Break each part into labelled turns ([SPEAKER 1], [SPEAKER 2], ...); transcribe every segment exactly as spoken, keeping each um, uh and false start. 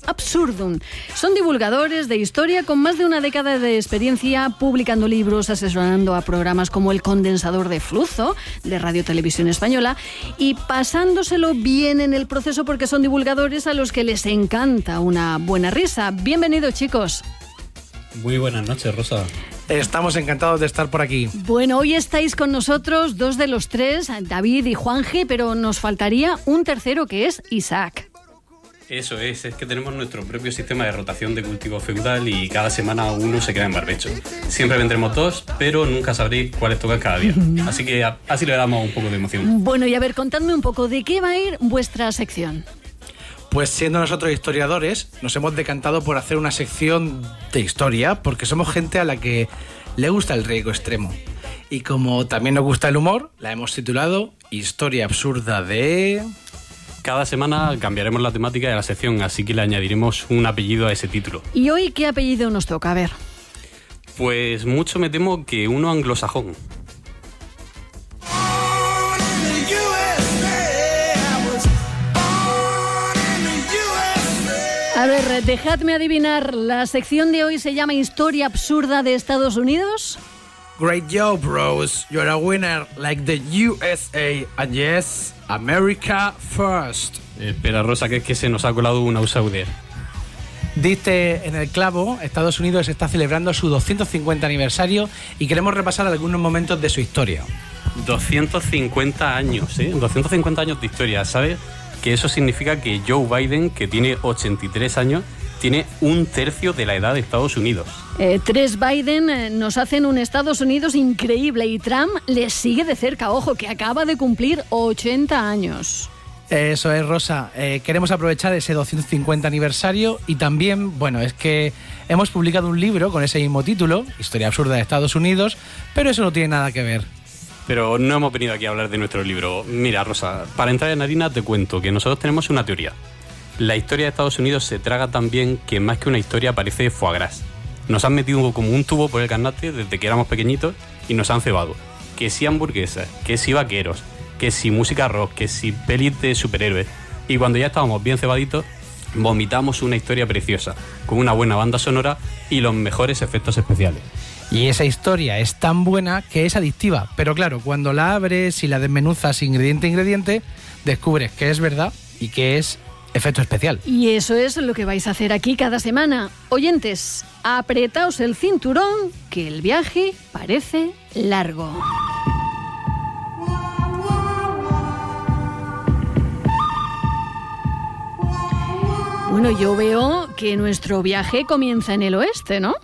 [SPEAKER 1] Absurdum. Son divulgadores de historia con más de una década de experiencia, publicando libros, asesorando a programas como El Condensador de Flujo, de Radio Televisión Española, y pasándoselo bien en el proceso porque son divulgadores a los que les encanta una buena risa. Bienvenidos, chicos.
[SPEAKER 2] Muy buenas noches, Rosa.
[SPEAKER 3] Estamos encantados de estar por aquí.
[SPEAKER 1] Bueno, hoy estáis con nosotros dos de los tres, David y Juanje, pero nos faltaría un tercero que es Isaac.
[SPEAKER 2] Eso es, es que tenemos nuestro propio sistema de rotación de cultivo feudal y cada semana uno se queda en barbecho. Siempre vendremos dos, pero nunca sabréis cuáles tocan cada día. Así que a, así le damos un poco de emoción.
[SPEAKER 1] Bueno, y a ver, contadme un poco, ¿de qué va a ir vuestra sección?
[SPEAKER 3] Pues siendo nosotros historiadores, nos hemos decantado por hacer una sección de historia, porque somos gente a la que le gusta el riesgo extremo. Y como también nos gusta el humor, la hemos titulado Historia absurda de...
[SPEAKER 2] Cada semana cambiaremos la temática de la sección, así que le añadiremos un apellido a ese título.
[SPEAKER 1] ¿Y hoy qué apellido nos toca? A ver.
[SPEAKER 2] Pues mucho me temo que uno anglosajón.
[SPEAKER 1] A ver, dejadme adivinar, ¿la sección de hoy se llama Historia absurda de Estados Unidos?
[SPEAKER 3] Great job, bros. You're a winner like the U S A. And yes, America first.
[SPEAKER 2] Eh, espera, Rosa, que es que se nos ha colado un outsider.
[SPEAKER 3] Diste en el clavo, Estados Unidos está celebrando su doscientos cincuenta aniversario y queremos repasar algunos momentos de su historia.
[SPEAKER 2] doscientos cincuenta años, ¿eh? doscientos cincuenta años de historia, ¿sabes? Que eso significa que Joe Biden, que tiene ochenta y tres años, tiene un tercio de la edad de Estados Unidos.
[SPEAKER 1] Eh, tres Biden eh, nos hacen un Estados Unidos increíble y Trump les sigue de cerca. Ojo, que acaba de cumplir ochenta años.
[SPEAKER 3] Eso es, Rosa. Eh, queremos aprovechar ese doscientos cincuenta aniversario y también, bueno, es que hemos publicado un libro con ese mismo título, Historia absurda de Estados Unidos, pero eso no tiene nada que ver.
[SPEAKER 2] Pero no hemos venido aquí a hablar de nuestro libro. Mira, Rosa, para entrar en harina te cuento que nosotros tenemos una teoría. La historia de Estados Unidos se traga tan bien que más que una historia parece foie gras. Nos han metido como un tubo por el carnate desde que éramos pequeñitos y nos han cebado. Que si hamburguesas, que si vaqueros, que si música rock, que si pelis de superhéroes. Y cuando ya estábamos bien cebaditos, vomitamos una historia preciosa, con una buena banda sonora y los mejores efectos especiales.
[SPEAKER 3] Y esa historia es tan buena que es adictiva, pero claro, cuando la abres y la desmenuzas ingrediente a ingrediente, descubres que es verdad y que es efecto especial.
[SPEAKER 1] Y eso es lo que vais a hacer aquí cada semana. Oyentes, apretaos el cinturón, que el viaje parece largo. Bueno, yo veo que nuestro viaje comienza en el oeste, ¿no?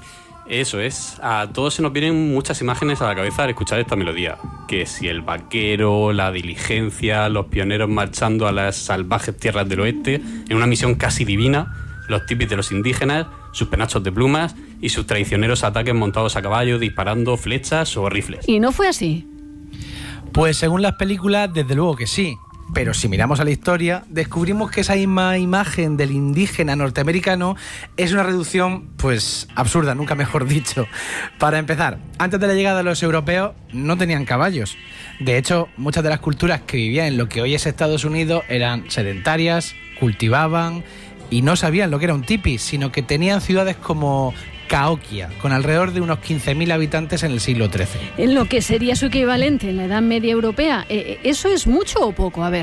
[SPEAKER 2] Eso es. A todos se nos vienen muchas imágenes a la cabeza al escuchar esta melodía. Que si el vaquero, la diligencia, los pioneros marchando a las salvajes tierras del oeste en una misión casi divina, los tipis de los indígenas, sus penachos de plumas y sus traicioneros ataques montados a caballo disparando flechas o rifles.
[SPEAKER 1] ¿Y no fue así?
[SPEAKER 3] Pues según las películas, desde luego que sí. Pero si miramos a la historia, descubrimos que esa misma imagen del indígena norteamericano es una reducción, pues, absurda, nunca mejor dicho. Para empezar, antes de la llegada de los europeos no tenían caballos. De hecho, muchas de las culturas que vivían en lo que hoy es Estados Unidos eran sedentarias, cultivaban y no sabían lo que era un tipi, sino que tenían ciudades como Cahokia, con alrededor de unos quince mil habitantes en el siglo trece.
[SPEAKER 1] En lo que sería su equivalente en la Edad Media Europea, ¿eso es mucho o poco? A ver.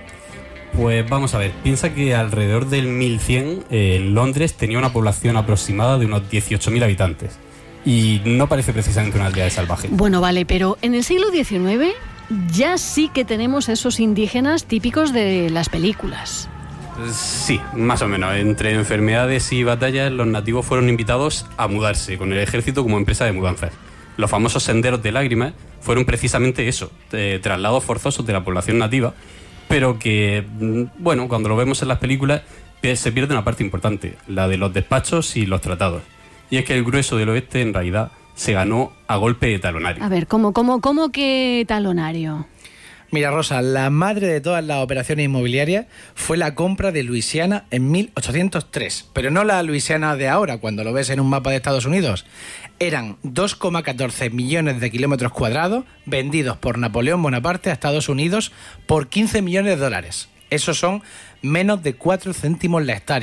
[SPEAKER 2] Pues vamos a ver, piensa que alrededor del mil cien eh, Londres tenía una población aproximada de unos dieciocho mil habitantes. Y no parece precisamente una aldea salvaje.
[SPEAKER 1] Bueno, vale, pero en el siglo diecinueve ya sí que tenemos esos indígenas típicos de las películas.
[SPEAKER 2] Sí, más o menos. Entre enfermedades y batallas, los nativos fueron invitados a mudarse con el ejército como empresa de mudanzas. Los famosos senderos de lágrimas fueron precisamente eso, eh, traslados forzosos de la población nativa, pero que, bueno, cuando lo vemos en las películas, se pierde una parte importante, la de los despachos y los tratados. Y es que el grueso del oeste, en realidad, se ganó a golpe de talonario.
[SPEAKER 1] A ver, ¿cómo, cómo, cómo que talonario?
[SPEAKER 3] Mira, Rosa, la madre de todas las operaciones inmobiliarias fue la compra de Luisiana en mil ochocientos tres, pero no la Luisiana de ahora, cuando lo ves en un mapa de Estados Unidos. Eran dos coma catorce millones de kilómetros cuadrados vendidos por Napoleón Bonaparte a Estados Unidos por quince millones de dólares. Esos son menos de cuatro céntimos la hectárea.